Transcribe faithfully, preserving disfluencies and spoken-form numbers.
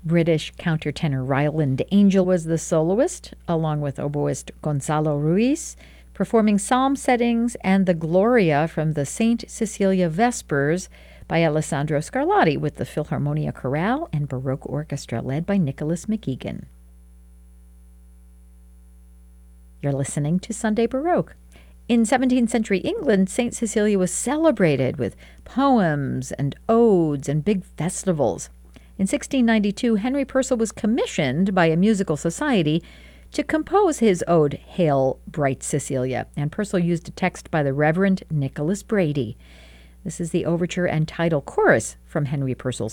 British countertenor Ryland Angel was the soloist, along with oboist Gonzalo Ruiz, performing psalm settings and the Gloria from the Saint Cecilia Vespers by Alessandro Scarlatti with the Philharmonia Chorale and Baroque Orchestra led by Nicholas McEgan. You're listening to Sunday Baroque. In seventeenth century England, Saint Cecilia was celebrated with poems and odes and big festivals. In sixteen ninety-two, Henry Purcell was commissioned by a musical society to compose his ode, Hail, Bright Cecilia, and Purcell used a text by the Reverend Nicholas Brady. This is the overture and title chorus from Henry Purcell's